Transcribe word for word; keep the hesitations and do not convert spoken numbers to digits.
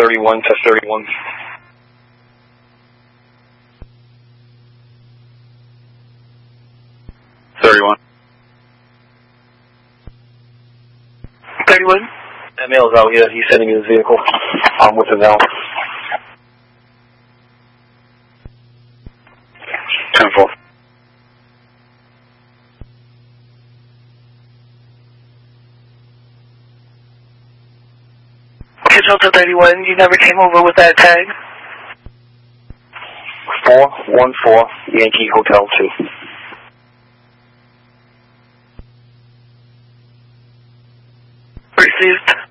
thirty-one to thirty-one. thirty-one. thirty-one. That male's out here. He's sending me his vehicle. I'm with him now. ten four. Okay, Delta thirty-one, you never came over with that tag? four one four Yankee Hotel two. Received.